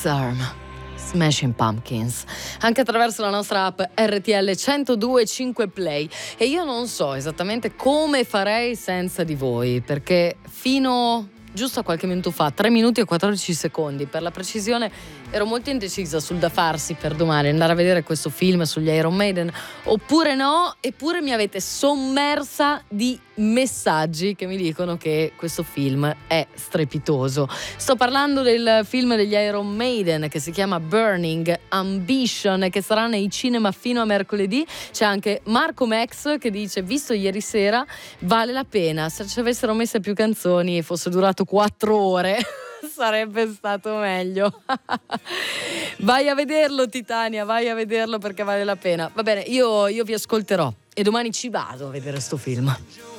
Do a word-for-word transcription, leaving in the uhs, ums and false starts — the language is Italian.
Disarm, Smashing Pumpkins, anche attraverso la nostra app R T L centodue e cinque Play. E io non so esattamente come farei senza di voi, perché fino giusto a qualche minuto fa, tre minuti e quattordici secondi per la precisione, ero molto indecisa sul da farsi per domani, andare a vedere questo film sugli Iron Maiden oppure no, eppure mi avete sommersa di messaggi che mi dicono che questo film è strepitoso. Sto parlando del film degli Iron Maiden che si chiama Burning Ambition, che sarà nei cinema fino a mercoledì. C'è anche Marco Max che dice: visto ieri sera, vale la pena. Se ci avessero messe più canzoni e fosse durato quattro ore sarebbe stato meglio. Vai a vederlo, Titania, vai a vederlo perché vale la pena. Va bene, io, io vi ascolterò e domani ci vado a vedere sto film.